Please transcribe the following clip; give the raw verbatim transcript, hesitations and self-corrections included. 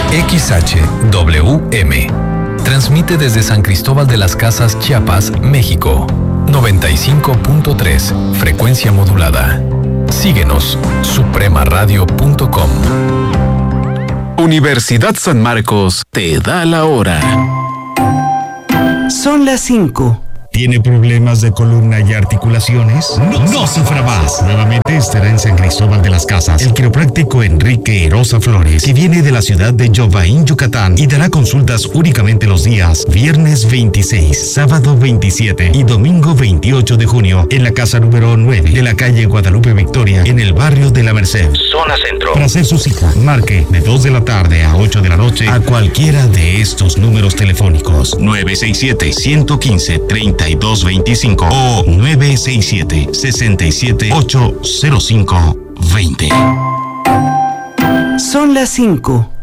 X H W M. Transmite desde San Cristóbal de las Casas, Chiapas, México. noventa y cinco punto tres, frecuencia modulada. Síguenos, suprema radio punto com. Universidad San Marcos te da la hora. Son las cinco. ¿Tiene problemas de columna y articulaciones? No, no sufra más. Nuevamente estará en San Cristóbal de las Casas el quiropráctico Enrique Erosa Flores, que viene de la ciudad de Yovaín, Yucatán, y dará consultas únicamente los días viernes veintiséis, sábado veintisiete y domingo veintiocho de junio en la casa número nueve de la calle Guadalupe Victoria, en el barrio de La Merced, zona centro. Para hacer su cita, marque de dos de la tarde a ocho de la noche a cualquiera de estos números telefónicos: nueve seis siete, uno uno cinco, treinta y dos veinticinco o nueve seis siete, sesenta y siete, ocho cero cinco veinte. Son las cinco.